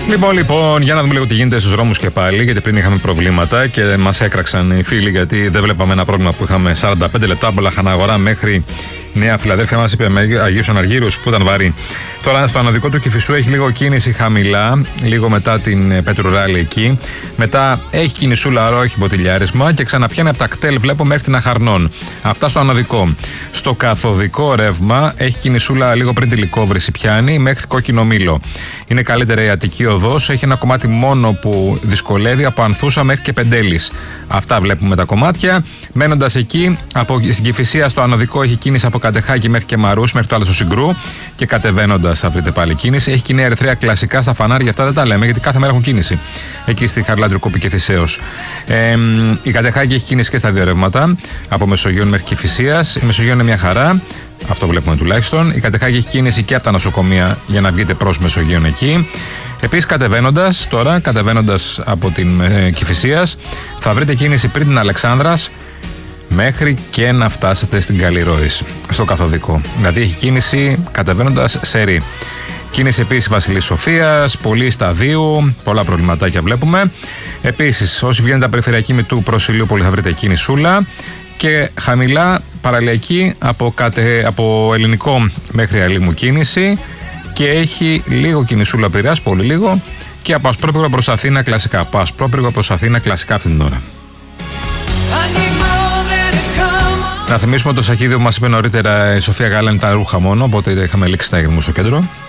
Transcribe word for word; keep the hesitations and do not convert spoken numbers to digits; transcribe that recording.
Λοιπόν, λοιπόν, για να δούμε λίγο τι γίνεται στους δρόμους και πάλι, γιατί πριν είχαμε προβλήματα και μας έκραξαν οι φίλοι, γιατί δεν βλέπαμε ένα πρόβλημα που είχαμε σαράντα πέντε λεπτά από Λαχαναγορά μέχρι Νέα Φιλαδέλφια. Μας είπε Αγίους Αναργύρους που ήταν βαρύ. Τώρα στο ανωδικό του Κηφισού έχει λίγο κίνηση χαμηλά, λίγο μετά την Πετρουράλη εκεί. Μετά έχει κινησούλα, αλλά όχι μποτιλιάρισμα, και ξαναπιάνει από τα κτέλ, βλέπω, μέχρι την Αχαρνών. Αυτά στο ανωδικό. Στο καθοδικό ρεύμα έχει κινησούλα λίγο πριν τη Λυκόβρηση, πιάνει μέχρι Κόκκινο Μήλο. Είναι καλύτερη η Αττική Οδός, έχει ένα κομμάτι μόνο που δυσκολεύει από Ανθούσα μέχρι και Πεντέλης. Αυτά βλέπουμε τα κομμάτια. Μένοντας εκεί, από στην Κηφισία στο ανωδικό έχει κίνηση από Καντεχάκη μέχρι και Μαρούς, μέχρι το άλλο του Συγκρού, και κατεβαίνοντας θα βρείτε πάλι κίνηση. Έχει κοινή ερυθρέα κλασικά στα φανάρια, αυτά δεν τα λέμε γιατί κάθε μέρα έχουν κίνηση. Εκεί στη Χαρλάντρου Κούπη και Θησέως. Ε, η Καντεχάκη έχει κίνηση και στα δύο ρεύματα, από Μεσογείων μέχρι Κηφισίας. Η Μεσογείο είναι μια χαρά. Αυτό βλέπουμε τουλάχιστον. Η Καντεχάκη έχει κίνηση και από τα νοσοκομεία για να βγείτε προς Μεσογείων εκεί. Επίσης, κατεβαίνοντας τώρα, κατεβαίνοντας από την ε, Κηφισίας, θα βρείτε κίνηση πριν την Αλεξάνδρας μέχρι και να φτάσετε στην Καλλιρόης, στο καθοδικό. Δηλαδή έχει κίνηση κατεβαίνοντας σε ρί. Κίνηση επίσης Βασιλής Σοφίας, πολύ σταδίου, πολλά προβληματάκια βλέπουμε. Επίσης, όσοι βγαίνετε τα περιφερειακή Μητού προς Ηλιούπολη θα βρείτε κίνησούλα. Και χαμηλά παραλιακή από, κατε, από Ελληνικό μέχρι Αλήμου κίνηση, και έχει λίγο κινησούλα Πειραιάς, πολύ λίγο, και από Ασπρόπυργο προς Αθήνα κλασικά. Από Ασπρόπυργο προς Αθήνα κλασικά αυτή την ώρα. Να θυμίσουμε ότι το σακίδιο που μας είπε νωρίτερα η Σοφία Γάλαν ήταν ρούχα μόνο, οπότε είχαμε λήξει τα γερμού στο κέντρο.